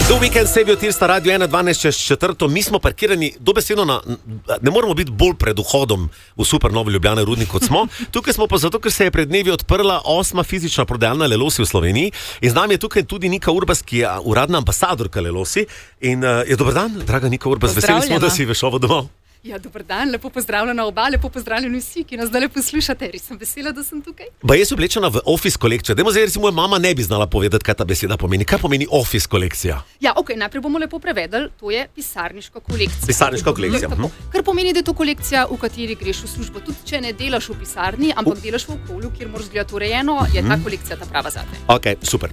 Do Weekend Save Your Tears na Radio 1.12.4. Mi smo parkirani dobesedno ne moramo biti bolj pred vhodom v Supernovi Ljubljane Rudnik kot smo. Tukaj smo pa zato, ker se je pred dnevi odprla 8. fizična prodajalna Lelosi v Sloveniji. In z nami je tukaj tudi Nika Urbas, ki je uradna ambasadorka Lelosi. In dober dan, draga Nika Urbas, veseli smo, da si v šovu domov. Ja, dober dan, lepo pozdravljena oba, lepo pozdravljeni vsi, ki nas zdaj poslušate. Res sem vesela, da sem tukaj. Ba jaz oblečena v office kolekcijo. Dajmo zdaj, recimo, moja mama ne bi znala povedati, kaj ta beseda pomeni. Kaj pomeni office kolekcija? Ja, najprej bomo lepo prevedli, to je pisarniška kolekcija. Pisarniška kolekcija. Kar pomeni, da je to kolekcija, v kateri greš v službo. Tudi če ne delaš v pisarni, ampak delaš v okolju, kjer moraš gledati urejeno, je ta kolekcija ta prava zate. Ok, super.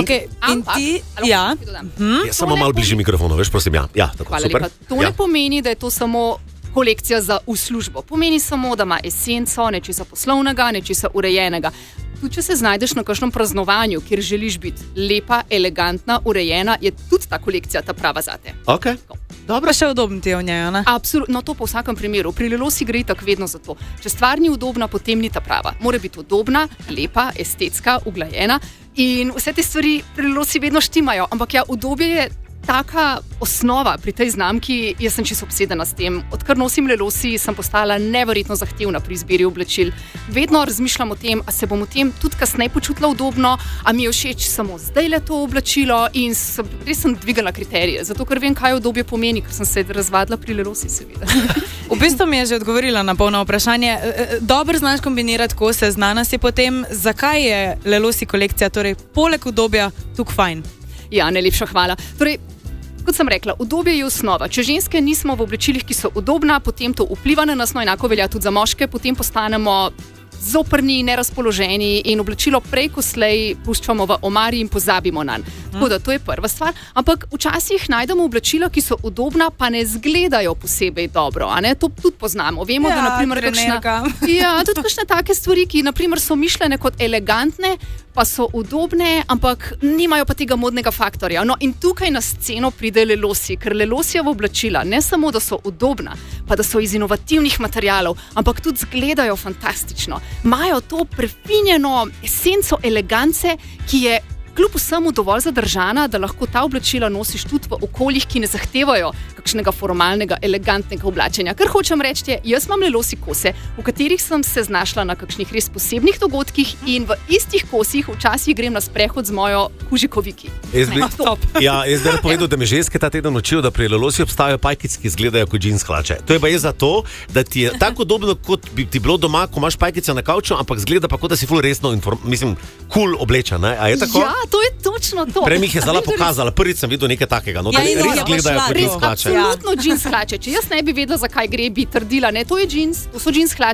In ti? Ja. Jaz samo malo bližje mikrofonu, veš, prosim, ja. Ja, tako, hvala super. lepa. To ne pomeni, da je to samo kolekcija za v službo. Pomeni samo, da ima esenco nečesa poslovnega, nečesa urejenega. Tudi če se znajdeš na kakšnem praznovanju, kjer želiš biti lepa, elegantna, urejena, je tudi ta kolekcija ta prava zate. Ok. Dobro, še udobno ti je v njej, ne? Absolutno, to po vsakem primeru. Pri Lelosi gre tako vedno za to. Če stvar ni udobna, potem ni ta prava. Mora biti udobna, lepa, estetska, uglajena in vse te stvari pri Lelosi vedno štimajo. Ampak ja, udobje je taka osnova pri tej znamki, jaz sem čisto obsedena s tem. Odkar nosim Lelosi, sem postala neverjetno zahtevna pri izbiri oblačil. Vedno razmišljam o tem, a se bom v tem tudi kasneje počutila udobno, a mi je všeč samo zdaj le to oblačilo in res sem dvigala kriterije, zato ker vem, kaj udobje pomeni, ker sem se razvadila pri Lelosi, seveda. V bistvu mi je že odgovorila na polno vprašanje. Dobro znaš kombinirati kose, znana si potem, zakaj je Lelosi kolekcija, torej poleg udobja, tukaj fajn? Ja, najlepša hvala. Torej, kot sem rekla, udobje je osnova. Če ženske nismo v oblačilih, ki so udobna, potem to vpliva na nas, no enako velja tudi za moške, potem postanemo zoprni, nerazpoloženi in oblačilo prej ko slej puščamo v omari in pozabimo nanj. Tako da to je prva stvar. Ampak včasih najdemo oblačila, ki so udobna, pa ne izgledajo posebej dobro. A ne? To tudi poznamo. Vemo, ja, da naprimer tudi kakšne take stvari, ki naprimer so mišljene kot elegantne, pa so udobne, ampak nimajo pa tega modnega faktorja. No in tukaj na sceno pride Lelosi, ker Lelosijeva oblačila ne samo, da so udobna, pa da so iz inovativnih materialov, ampak tudi izgledajo fantastično. Imajo to prefinjeno esenco elegance, ki je kljub vsemu dovolj zadržana, da lahko ta oblačila nosiš tudi v okoljih, ki ne zahtevajo kakšnega formalnega, elegantnega oblačenja. Kar hočem reči, jaz imam Lelosi kose, v katerih sem se znašla na kakšnih res posebnih dogodkih in v istih kosih včasih grem na sprehod z mojo kužikoviki. Jaz bi povedal, da me ženske ta teden učijo, da pri Lelosi obstajajo pajkice, ki izgledajo kot džins hlače. To je pa je zato, da ti je tako udobno, kot bi ti bilo doma, ko imaš pajkice na kavču, ampak izgleda pa kot da si ful resno cool oblečen, ne? A je tako? Ja, to je točno to. Prej mi jih je zdala pokazala, prvič sem videl nekaj takega, no, da res gledajo kot džins hlače. Absolutno džins hlače. Če jaz ne bi vedela, zakaj gre, bi trdila, ne, to je džins, to so džins hlače.